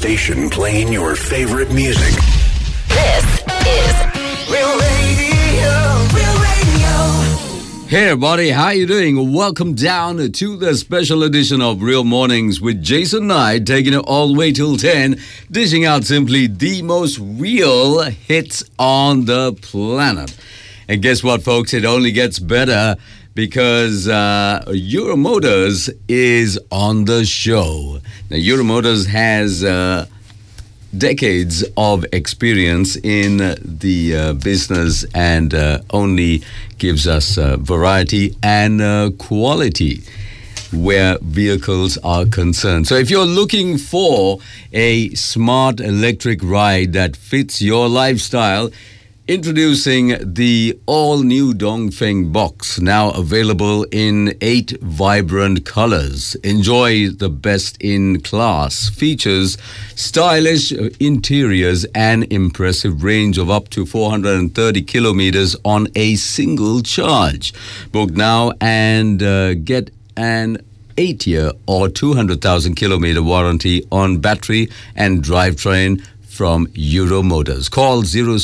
station playing your favorite music. This is Real Radio. Real Radio. Hey everybody, how you doing? Welcome down to the special edition of Real Mornings with Jason Knight, taking it all the way till 10, dishing out simply the most real hits on the planet. And guess what, folks? It only gets better because Euromotors is on the show. Now, Euromotors has decades of experience in the business and only gives us variety and quality where vehicles are concerned. So if you're looking for a smart electric ride that fits your lifestyle, introducing the all-new Dongfeng Box, now available in 8 vibrant colors. Enjoy the best-in-class features, stylish interiors, and impressive range of up to 430 kilometers on a single charge. Book now and get an 8-year or 200,000 kilometer warranty on battery and drivetrain from Euromotors. Call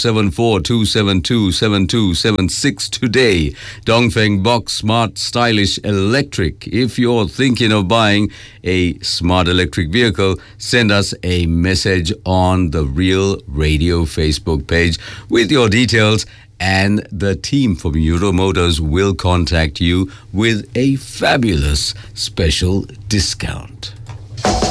074-272-7276 today. Dongfeng Box Smart Stylish Electric. If you're thinking of buying a smart electric vehicle, send us a message on the Real Radio Facebook page with your details, and the team from Euromotors will contact you with a fabulous special discount.